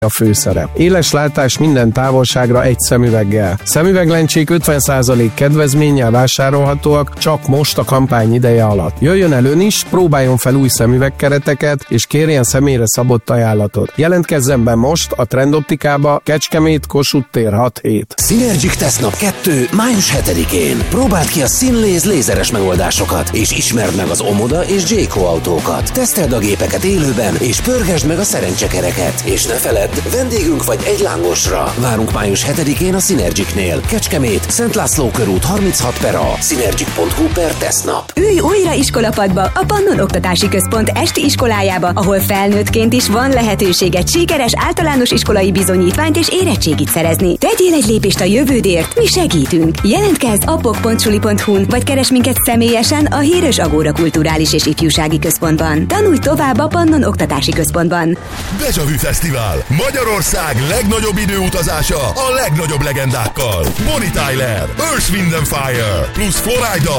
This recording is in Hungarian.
a főszerep. Éles látás minden távolságra egy szemüveggel. Szemüveglencsék 50% kedvezménnyel vásárolhatóak csak most a kampány ideje alatt. Jöjjön el ön is, próbáljon fel új szemüvegkereteket, és kérjen személyre szabott ajánlatot. Jelentkezzen be most a Trendoptikába, Kecskemét, Kossuth tér 6-7. Synergic Tesztnap 2. május 7-én. Próbáld ki a Sinlaze lézeres megoldásokat, és ismerd meg az Omoda és Jayco autókat. Teszteld a gépeket élőben, és pörgesd meg a szerencsekereket. És ne feledd, vendégünk vagy egy lángosra. Várunk május 7-én a Synergicnél. Kecskemét, Szent László körút 36/A. Synergic.hu/tesztnap. Ülj újra iskolapadba a Pannon Oktatási Központ esti iskolájába, ahol felnőttként is van lehetőséged sikeres általános iskolai bizonyítványt és érettségit szerezni. Tegyél egy lépést a jövődért, mi segítünk. Jelentkezz a pok.suli.hu-n, vagy keres minket személyesen a Hírös Agóra Kulturális és Ifjúsági Központban. Tanulj tovább a Pannon Oktatási Központban. Deja Vu Fesztivál. Magyarország legnagyobb időutazása a legnagyobb legendákkal. Bonnie Tyler, Earth, Wind & Fire, plusz Florida